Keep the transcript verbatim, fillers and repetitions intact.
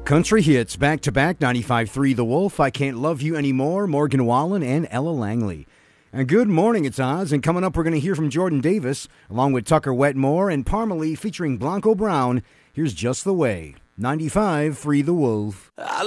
Country hits back-to-back, ninety-five point three The Wolf, I Can't Love You Anymore, Morgan Wallen and Ella Langley. And good morning, it's Oz, and coming up we're going to hear from Jordan Davis, along with Tucker Wetmore and Parmalee featuring Blanco Brown. Here's Just the Way, ninety-five point three The Wolf.